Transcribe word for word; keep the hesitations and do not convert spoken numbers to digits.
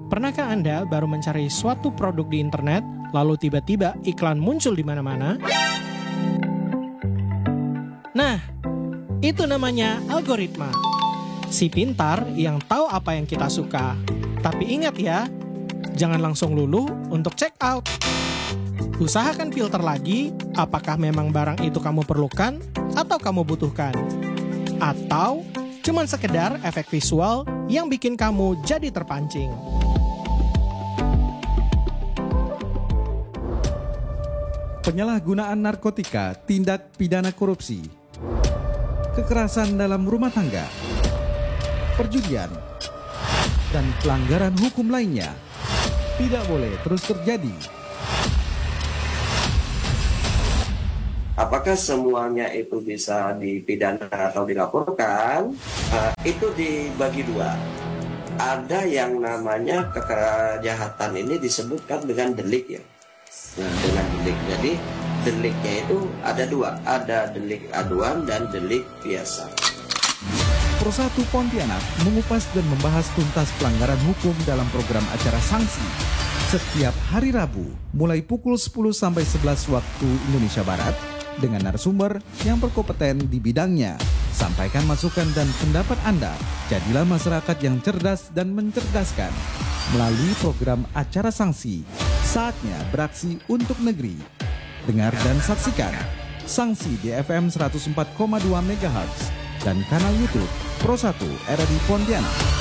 Pernahkah Anda baru mencari suatu produk di internet, lalu tiba-tiba iklan muncul di mana-mana? Nah, itu namanya algoritma. Si pintar yang tahu apa yang kita suka. Tapi ingat ya, jangan langsung luluh untuk check out. Usahakan filter lagi, apakah memang barang itu kamu perlukan atau kamu butuhkan. Atau cuman sekedar efek visual yang bikin kamu jadi terpancing. Penyalahgunaan narkotika, tindak pidana korupsi, kekerasan dalam rumah tangga, perjudian, dan pelanggaran hukum lainnya tidak boleh terus terjadi. Apakah semuanya itu bisa dipidana atau dilaporkan? Uh, itu dibagi dua. Ada yang namanya kejahatan ini disebutkan dengan delik ya. Nah, dengan delik. Jadi deliknya itu ada dua. Ada delik aduan dan delik biasa. Pro satu Pontianak mengupas dan membahas tuntas pelanggaran hukum dalam program acara Sanksi setiap hari Rabu mulai pukul sepuluh sampai sebelas waktu Indonesia Barat dengan narasumber yang berkompeten di bidangnya. Sampaikan masukan dan pendapat Anda. Jadilah masyarakat yang cerdas dan mencerdaskan melalui program acara Sanksi. Saatnya beraksi untuk negeri. Dengar dan saksikan Sanksi di F M seratus empat koma dua megahertz dan kanal YouTube Pro satu R R I Pontianak.